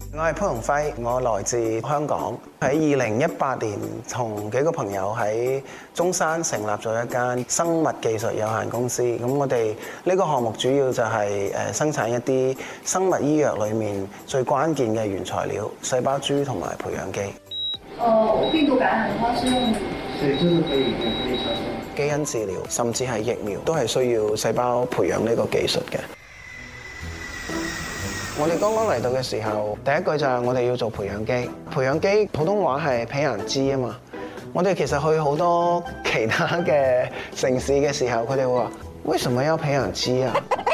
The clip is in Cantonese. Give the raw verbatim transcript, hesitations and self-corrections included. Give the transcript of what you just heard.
我係潘鴻輝，我來自香港。喺二零一八年，同幾個朋友喺中山成立咗一間生物技術有限公司。咁我哋呢個項目主要就係誒生產一啲生物醫藥裡面最關鍵嘅原材料——細胞株同埋培養基。 呃，病毒感染的話是用， 所以真的可以可以操作。 基因治療甚至係疫苗都係需要細胞培養呢個技術嘅。我哋剛剛嚟到嘅時候，第一句就係我哋要做培養基。培養基普通話係培養基啊嘛。我哋其實去好多其他嘅城市嘅時候，佢哋會話：為什麼要培養基啊？